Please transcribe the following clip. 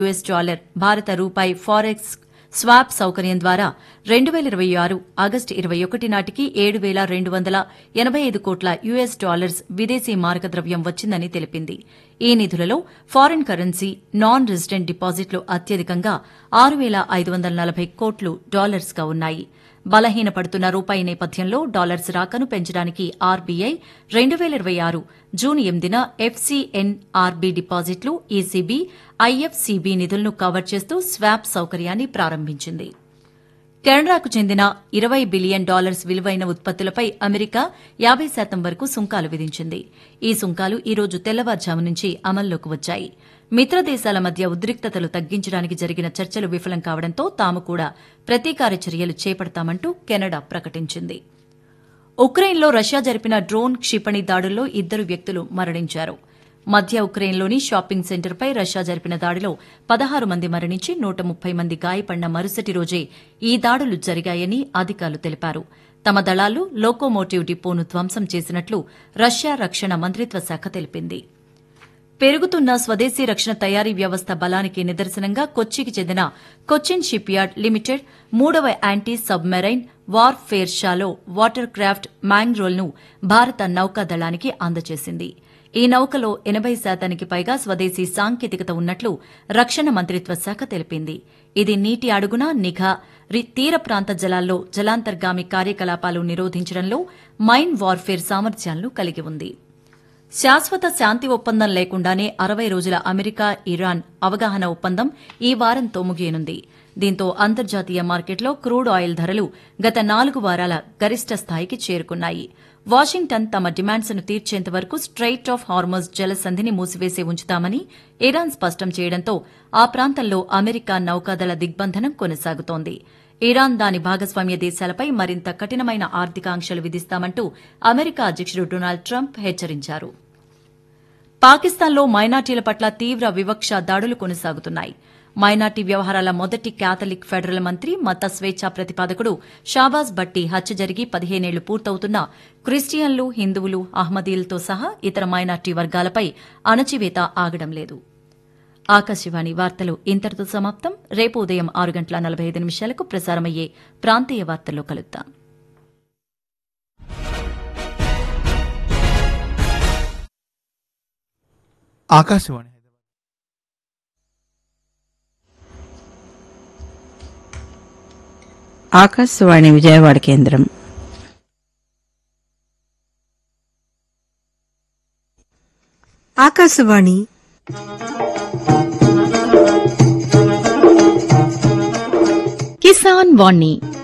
US dollar భారత రూపాయి forex swap సౌకర్యం ద్వారా 2026 ఆగస్టు 21 నాటికి 7,285 కోట్ల యుఎస్ డాలర్స్ విదేశీ మారక ద్రవ్యం వచ్చిందని తెలిపింది. ఈ నిధులలో ఫారిన్ కరెన్సీ నాన్ రెసిడెంట్ డిపాజిట్లు అత్యధికంగా 6,540 కోట్లు డాలర్స్గా ఉన్నాయి. బలహీనపడుతున్న రూపాయి నేపథ్యంలో డాలర్స్ రాకను పెంచడానికి ఆర్బీఐ 2026 జూన్ 8న ఎఫ్సీఎన్ఆర్బీ డిపాజిట్లు, ఈసీబీ, ఐఎఫ్సీబీ నిధులను కవర్ చేస్తూ స్వాప్ సౌకర్యాన్ని ప్రారంభించింది. కెనడాకు చెందిన $20 బిలియన్ విలువైన ఉత్పత్తులపై అమెరికా 50% వరకు సుంకాలు విధించింది. ఈ సుంకాలు ఈ రోజు తెల్లవారుజాము నుంచి అమల్లోకి వచ్చాయి. మిత్రదేశాల మధ్య ఉద్రిక్తతలు తగ్గించడానికి జరిగిన చర్చలు విఫలం కావడంతో తాము కూడా ప్రతీకార చర్యలు చేపడతామంటూ కెనడా ప్రకటించింది. ఉక్రెయిన్లో రష్యా జరిపిన డ్రోన్ క్షిపణి దాడుల్లో 2 వ్యక్తులు మరణించారు. మధ్య ఉక్రెయిన్లోని షాపింగ్ సెంటర్పై రష్యా జరిపిన దాడిలో 16 మంది మరణించి 130 మంది గాయపడిన మరుసటి రోజే ఈ దాడులు జరిగాయని అధికారులు తెలిపారు. తమ దళాలు లోకోమోటివ్ డిపోను ధ్వంసం చేసినట్లు రష్యా రక్షణ మంత్రిత్వ శాఖ తెలిపింది. పెరుగుతున్న స్వదేశీ రక్షణ తయారీ వ్యవస్థ బలానికి నిదర్శనంగా కొచ్చికి చెందిన కొచ్చిన్ షిప్ యార్డ్ లిమిటెడ్ 3వ anti submarine war fair shallow water craft మ్యాంగ్రోల్ను భారత నౌకాదళానికి అందజేసింది. ఈ నౌకలో 80% పైగా స్వదేశీ సాంకేతికత ఉన్నట్లు రక్షణ మంత్రిత్వ శాఖ తెలిపింది. ఇది నీటి అడుగున నిఘా, తీర ప్రాంత జలాల్లో జలాంతర్గామి కార్యకలాపాలు నిరోధించడంలో మైన్ వార్ఫేర్ సామర్థ్యాలను కలిగి ఉంది. శాశ్వత శాంతి ఒప్పందం లేకుండానే 60 రోజుల అమెరికా ఇరాన్ అవగాహన ఒప్పందం ఈ వారంతో ముగియనుంది. దీంతో అంతర్జాతీయ మార్కెట్లో క్రూడ్ ఆయిల్ ధరలు గత 4 వారాల గరిష్ట స్థాయికి చేరుకున్నాయి. వాషింగ్టన్ తమ డిమాండ్స్ను తీర్చేంత వరకు స్ట్రెయిట్ ఆఫ్ హార్మజ్ జలసంధిని మూసివేసి ఉంచుతామని ఇరాన్ స్పష్టం చేయడంతో ఆ ప్రాంతంలో అమెరికా నౌకాదళ దిగ్బంధనం కొనసాగుతోంది. ఇరాన్ దాని భాగస్వామ్య దేశాలపై మరింత కఠినమైన ఆర్థిక ఆంక్షలు విధిస్తామంటూ అమెరికా అధ్యకుడు డొనాల్డ్ ట్రంప్ హెచ్చరించారు. పాకిస్తాన్లో మైనార్టీల పట్ల తీవ్ర వివక్ష దాడులు కొనసాగుతున్నాయి. మైనార్టీ వ్యవహారాల మొదటి కేథలిక్ ఫెడరల్ మంత్రి, మత స్వేచ్ఛా ప్రతిపాదకుడు షాబాజ్ భట్టి హత్య జరిగి 15 ఏళ్లు పూర్తవుతున్నా క్రిస్టియన్లు, హిందువులు, అహ్మదీలతో సహా ఇతర మైనార్టీ వర్గాలపై అణచివేత ఆగడం లేదు. ఆకాశవాణి వార్తలు ఇంతటితో సమాప్తం. రేపు ఉదయం 6:45 ప్రసారమయ్యే ప్రాంతీయ వార్తల్లో కలుద్దాం. ఆకాశవాణి ఆకాశవాణి విజయవాడ కేంద్రం. ఆకాశవాణి కిసాన్ వాణి